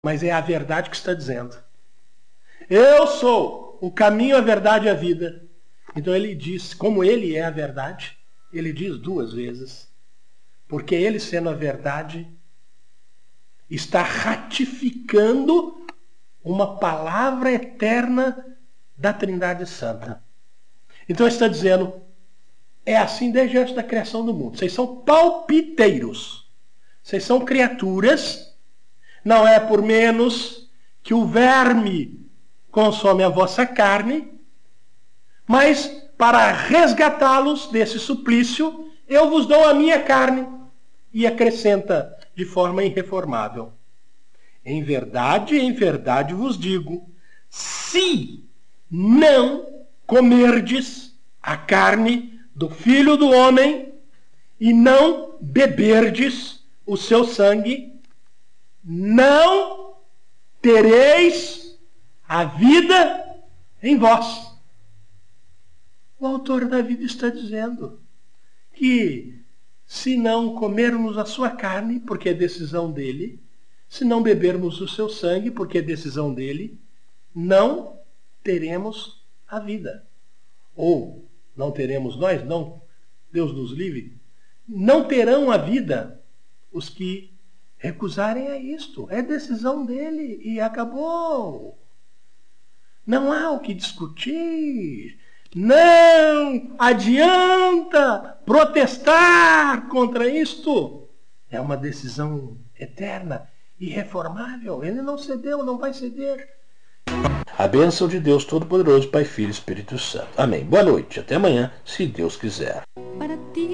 mas é a verdade que está dizendo. Eu sou o caminho, a verdade e a vida. Então ele diz, como ele é a verdade, ele diz duas vezes. Porque ele, sendo a verdade, está ratificando uma palavra eterna da Trindade Santa. Então ele está dizendo, é assim desde antes da criação do mundo. Vocês são palpiteiros. Vocês são criaturas. Não é por menos que o verme consome a vossa carne, mas para resgatá-los desse suplício, eu vos dou a minha carne. E acrescenta de forma irreformável. Em verdade vos digo, se não comerdes a carne do Filho do Homem e não beberdes o seu sangue, não tereis a vida em vós. O autor da vida está dizendo que se não comermos a sua carne, porque é decisão dele, se não bebermos o seu sangue, porque é decisão dele, não teremos a vida. Ou não teremos nós, não, Deus nos livre, não terão a vida os que recusarem a isto. É decisão dele e acabou. Não há o que discutir. Não adianta protestar contra isto. É uma decisão eterna, irreformável. Ele não cedeu, não vai ceder. A bênção de Deus Todo-Poderoso, Pai, Filho e Espírito Santo. Amém. Boa noite. Até amanhã, se Deus quiser.